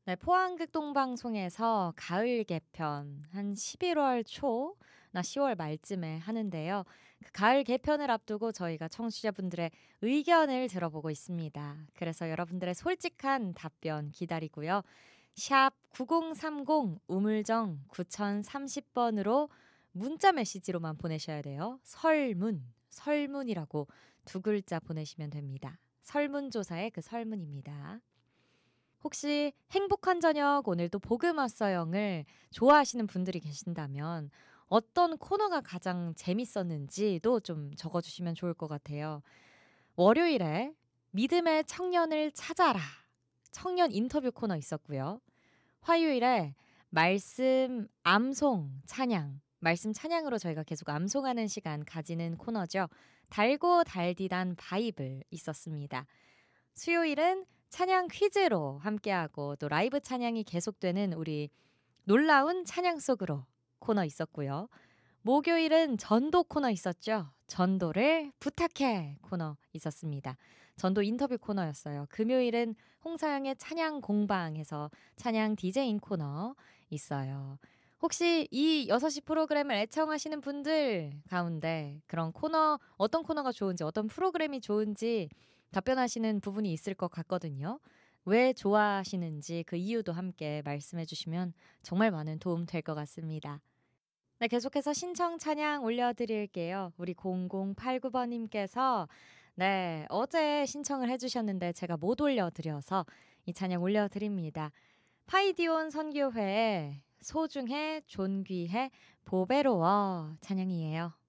네, 포항극동방송에서 가을 개편 한 11월 초나 10월 말쯤에 하는데요. 그 가을 개편을 앞두고 저희가 청취자분들의 의견을 들어보고 있습니다. 그래서 여러분들의 솔직한 답변 기다리고요. 샵 9030 우물정 9030번으로 문자 메시지로만 보내셔야 돼요. 설문이라고 두 글자 보내시면 됩니다. 설문조사의 그 설문입니다. 혹시 행복한 저녁 오늘도 복음 왔어영을 좋아하시는 분들이 계신다면 어떤 코너가 가장 재밌었는지도 좀 적어주시면 좋을 것 같아요. 월요일에 믿음의 청년을 찾아라. 청년 인터뷰 코너 있었고요. 화요일에 말씀 암송 찬양. 말씀 찬양으로 저희가 계속 암송하는 시간 가지는 코너죠. 달고 달디단 바이블 있었습니다. 수요일은 찬양 퀴즈로 함께하고 또 라이브 찬양이 계속되는 우리 놀라운 찬양 속으로 코너 있었고요. 목요일은 전도 코너 있었죠. 전도를 부탁해 코너 있었습니다. 전도 인터뷰 코너였어요. 금요일은 홍사영의 찬양 공방에서 찬양 디제잉 코너 있어요. 혹시 이 6시 프로그램을 애청하시는 분들 가운데 그런 코너, 어떤 코너가 좋은지, 어떤 프로그램이 좋은지 답변하시는 부분이 있을 것 같거든요. 왜 좋아하시는지 그 이유도 함께 말씀해 주시면 정말 많은 도움 될 것 같습니다. 네, 계속해서 신청 찬양 올려드릴게요. 우리 0089번님께서 네, 어제 신청을 해주셨는데 제가 못 올려드려서 이 찬양 올려드립니다. 파이디온 선교회의 소중해 존귀해 보배로워 찬양이에요.